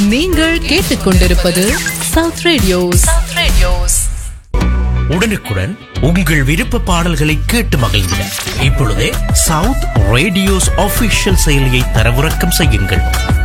நீங்கள் கேட்டுக்கொண்டிருப்பது south radios. உடனுக்குடன் உங்கள் விருப்ப பாடல்களை கேட்டு மகிழ்ந்திட இப்பொழுதே சவுத் ரேடியோஸ் ஆபீஷியல் செயலியை தரவிறக்கம் செய்யுங்கள்.